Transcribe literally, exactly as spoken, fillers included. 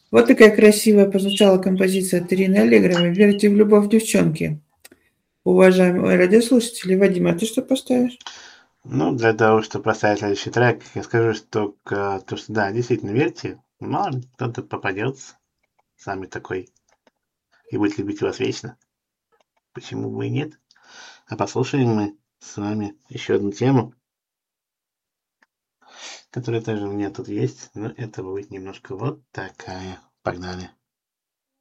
Вот такая красивая прозвучала композиция от Ирины Аллегровой «Верьте в любовь, девчонки». Уважаемые радиослушатели, Вадим, а ты что поставишь? Ну, для того, чтобы поставить следующий трек, я скажу, что, к- то, что да, действительно, верьте, мало ли кто-то попадется, сами такой, и будет любить вас вечно. Почему бы и нет? А послушаем мы с вами еще одну тему, которая тоже у меня тут есть, но это будет немножко вот такая. Погнали.